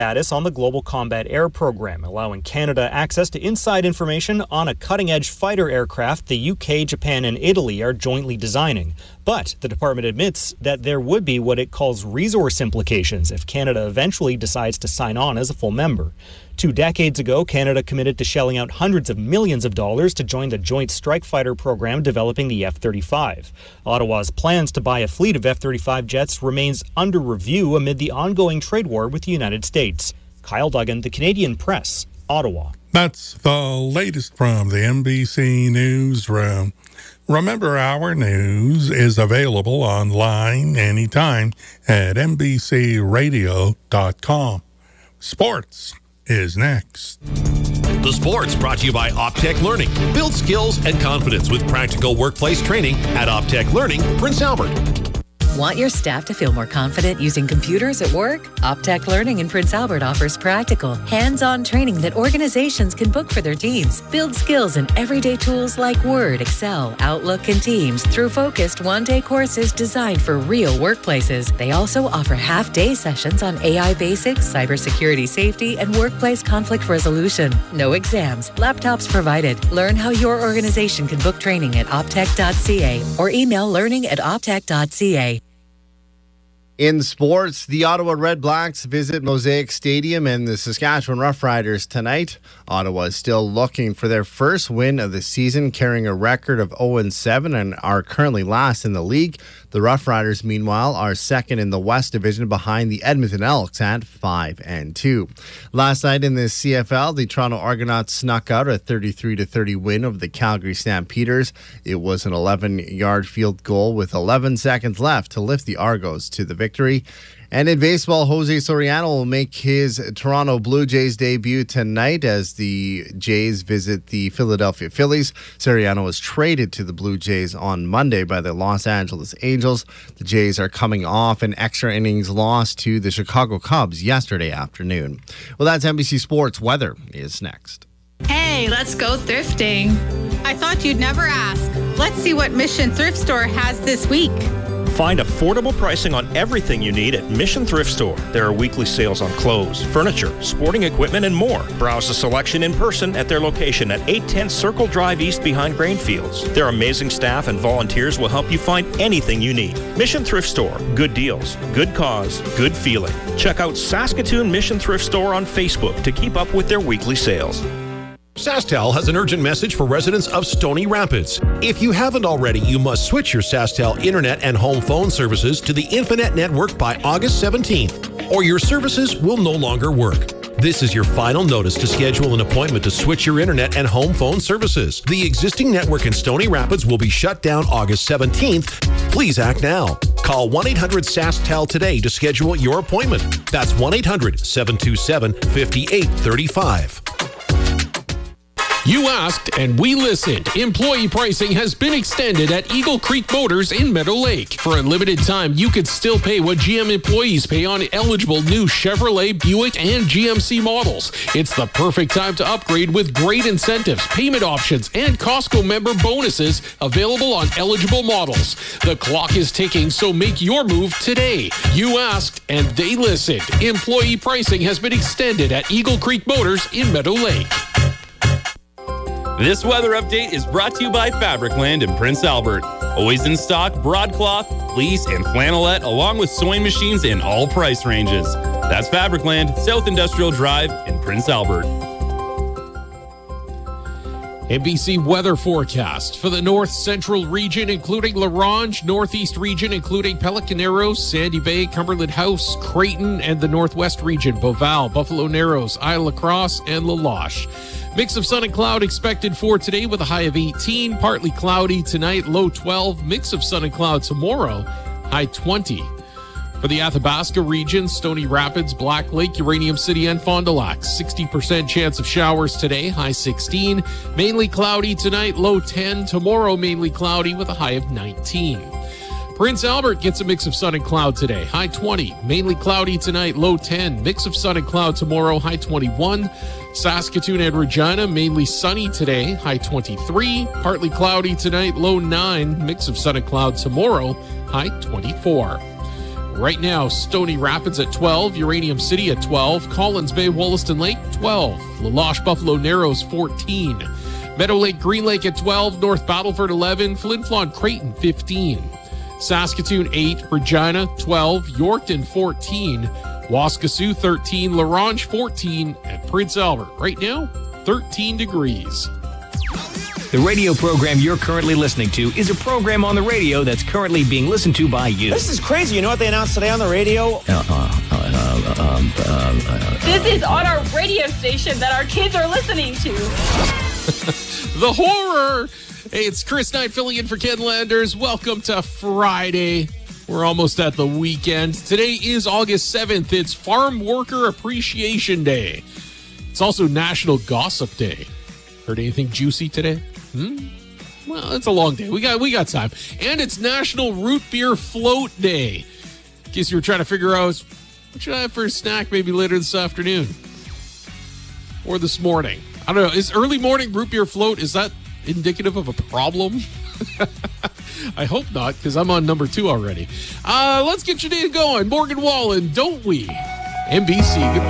status on the Global Combat Air Program, allowing Canada access to inside information on a cutting-edge fighter aircraft the UK, Japan, and Italy are jointly designing. But the department admits that there would be what it calls resource implications if Canada eventually decides to sign on as a full member. 2 decades ago, Canada committed to shelling out hundreds of millions of dollars to join the Joint Strike Fighter program developing the F-35. Ottawa's plans to buy a fleet of F-35 jets remains under review amid the ongoing trade war with the United States. Kyle Duggan, The Canadian Press, Ottawa. That's the latest from the NBC Newsroom. Remember, our news is available online anytime at NBCRadio.com. Sports is next. The Sports brought to you by Optech Learning. Build skills and confidence with practical workplace training at Optech Learning, Prince Albert. Want your staff to feel more confident using computers at work? Optech Learning in Prince Albert offers practical, hands-on training that organizations can book for their teams. Build skills in everyday tools like Word, Excel, Outlook, and Teams through focused one-day courses designed for real workplaces. They also offer half-day sessions on AI basics, cybersecurity safety, and workplace conflict resolution. No exams, laptops provided. Learn how your organization can book training at optech.ca or email learning@optech.ca. In sports, the Ottawa Red Blacks visit Mosaic Stadium and the Saskatchewan Roughriders tonight. Ottawa is still looking for their first win of the season, carrying a record of 0-7 and are currently last in the league. The Roughriders, meanwhile, are second in the West Division behind the Edmonton Elks at 5-2. Last night in the CFL, the Toronto Argonauts snuck out a 33-30 win over the Calgary Stampeders. It was an 11-yard field goal with 11 seconds left to lift the Argos to the victory. And in baseball, Jose Soriano will make his Toronto Blue Jays debut tonight as the Jays visit the Philadelphia Phillies. Soriano was traded to the Blue Jays on Monday by the Los Angeles Angels. The Jays are coming off an extra innings loss to the Chicago Cubs yesterday afternoon. Well, that's NBC Sports. Weather is next. Hey, let's go thrifting. I thought you'd never ask. Let's see what Mission Thrift Store has this week. Find affordable pricing on everything you need at Mission Thrift Store. There are weekly sales on clothes, furniture, sporting equipment, and more. Browse the selection in person at their location at 810 Circle Drive East behind Grainfields. Their amazing staff and volunteers will help you find anything you need. Mission Thrift Store. Good deals, good cause, good feeling. Check out Saskatoon Mission Thrift Store on Facebook to keep up with their weekly sales. SaskTel has an urgent message for residents of Stony Rapids. If you haven't already, you must switch your SaskTel internet and home phone services to the Infinet network by August 17th, or your services will no longer work. This is your final notice to schedule an appointment to switch your internet and home phone services. The existing network in Stony Rapids will be shut down August 17th. Please act now. Call 1-800-SaskTel today to schedule your appointment. That's 1-800-727-5835. You asked and we listened. Employee pricing has been extended at Eagle Creek Motors in Meadow Lake. For a limited time, you could still pay what GM employees pay on eligible new Chevrolet, Buick, and GMC models. It's the perfect time to upgrade with great incentives, payment options, and Costco member bonuses available on eligible models. The clock is ticking, so make your move today. You asked and they listened. Employee pricing has been extended at Eagle Creek Motors in Meadow Lake. This weather update is brought to you by Fabricland in Prince Albert. Always in stock, broadcloth, fleece, and flannelette, along with sewing machines in all price ranges. That's Fabricland, South Industrial Drive in Prince Albert. NBC weather forecast for the north central region, including La Ronge, northeast region, including Pelican Narrows, Sandy Bay, Cumberland House, Creighton, and the northwest region, Beauval, Buffalo Narrows, Isle La Crosse, and La Loche. Mix of sun and cloud expected for today with a high of 18. Partly cloudy tonight, low 12. Mix of sun and cloud tomorrow, high 20. For the Athabasca region, Stony Rapids, Black Lake, Uranium City, and Fond du Lac, 60% chance of showers today, high 16. Mainly cloudy tonight, low 10. Tomorrow, mainly cloudy with a high of 19. Prince Albert gets a mix of sun and cloud today, high 20. Mainly cloudy tonight, low 10. Mix of sun and cloud tomorrow, high 21. Saskatoon and Regina, mainly sunny today, high 23. Partly cloudy tonight, low 9. Mix of sun and cloud tomorrow, high 24. Right now, Stony Rapids at 12, Uranium City at 12, Collins Bay, Wollaston Lake 12, LaLoche Buffalo Narrows 14, Meadow Lake Green Lake at 12, North Battleford 11, Flin Flon Creighton 15, Saskatoon 8, Regina 12, Yorkton 14, Waskesiu 13, La Ronge 14, and Prince Albert right now 13 degrees. The radio program you're currently listening to is a program on the radio that's currently being listened to by you. This is crazy. You know what they announced today on the radio? This is on our radio station that our kids are listening to. The horror. Hey, it's Chris Knight filling in for Ken Landers. Welcome to Friday. We're almost at the weekend. Today is August 7th. It's Farm Worker Appreciation Day. It's also National Gossip Day. Heard anything juicy today? Well, it's a long day. We got time. And it's National Root Beer Float Day. In case you were trying to figure out what should I have for a snack maybe later this afternoon or this morning. I don't know. Is early morning root beer float, is that indicative of a problem? I hope not, because I'm on number 2 already. Let's get your day going. Morgan Wallen, don't we? NBC, good morning.